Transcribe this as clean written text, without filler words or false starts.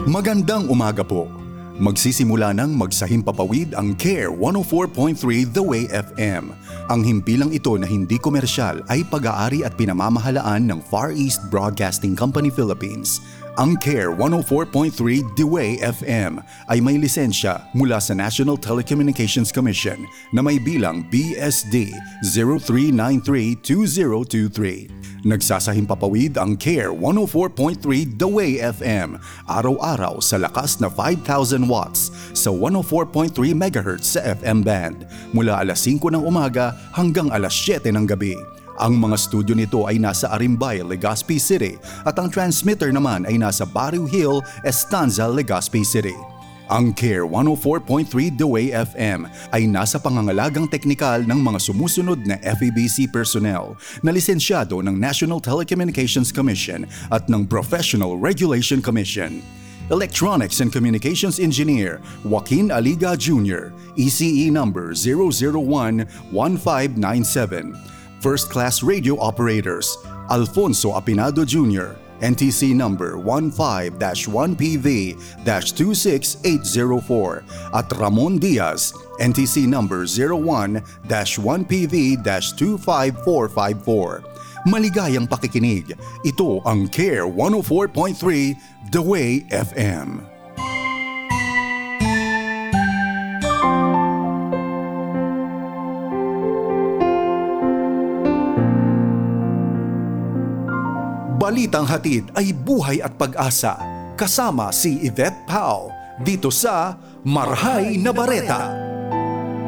Magandang umaga po. Magsisimula ng magsahimpapawid ang CARE 104.3 The Way FM. Ang himpilang ito na hindi komersyal ay pag-aari at pinamamahalaan ng Far East Broadcasting Company Philippines. Ang CARE 104.3 The Way FM ay may lisensya mula sa National Telecommunications Commission na may bilang BSD 03932023. Nagsasahimpapawid ang CARE 104.3 The Way FM araw-araw sa lakas na 5,000 watts sa 104.3 MHz sa FM band mula alas 5 ng umaga hanggang alas 7 ng gabi. Ang mga studio nito ay nasa Arimbay, Legazpi City at ang transmitter naman ay nasa Barrio Hill, Estanza, Legazpi City. Ang CARE 104.3 The Way FM ay nasa pangangalagang teknikal ng mga sumusunod na FEBC personnel na lisensyado ng National Telecommunications Commission at ng Professional Regulation Commission. Electronics and Communications Engineer Joaquin Aliga Jr., ECE number 001-1597. First Class Radio Operators Alfonso Apinado Jr., NTC number 15-1PV-26804 at Ramon Diaz, NTC number 01-1PV-25454. Maligayang pakikinig. Ito ang CARE 104.3 The Way FM. Balitang hatid ay buhay at pag-asa. Kasama si Yvette Pao dito sa Marhay na Bareta.